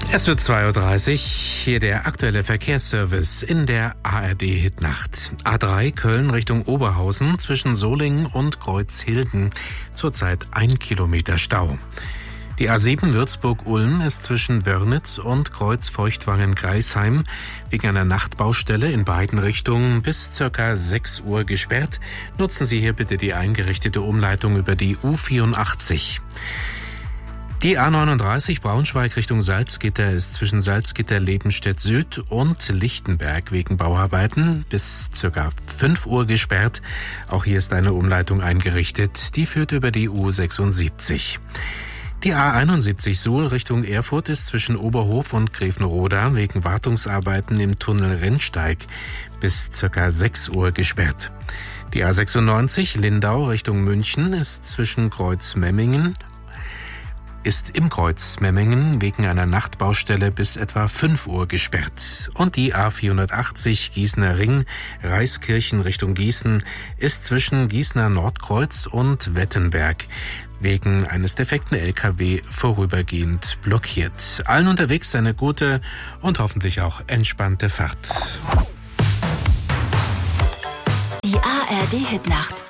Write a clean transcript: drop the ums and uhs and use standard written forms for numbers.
Es wird 2:30 Uhr, hier der aktuelle Verkehrsservice in der ARD-Hitnacht. A3 Köln Richtung Oberhausen zwischen Solingen und Kreuzhilden. Zurzeit 1 Kilometer Stau. Die A7 Würzburg-Ulm ist zwischen Wörnitz und Kreuz-Feuchtwangen-Greisheim wegen einer Nachtbaustelle in beiden Richtungen bis ca. 6 Uhr gesperrt. Nutzen Sie hier bitte die eingerichtete Umleitung über die U84. Die A39 Braunschweig Richtung Salzgitter ist zwischen Salzgitter-Lebenstedt Süd und Lichtenberg wegen Bauarbeiten bis ca. 5 Uhr gesperrt. Auch hier ist eine Umleitung eingerichtet, die führt über die U76. Die A71 Suhl Richtung Erfurt ist zwischen Oberhof und Grevenroda wegen Wartungsarbeiten im Tunnel Rennsteig bis ca. 6 Uhr gesperrt. Die A96 Lindau Richtung München ist im Kreuz Memmingen wegen einer Nachtbaustelle bis etwa 5 Uhr gesperrt. Und die A480 Gießener Ring, Reiskirchen Richtung Gießen, ist zwischen Gießener Nordkreuz und Wettenberg wegen eines defekten LKW vorübergehend blockiert. Allen unterwegs eine gute und hoffentlich auch entspannte Fahrt. Die ARD Hitnacht.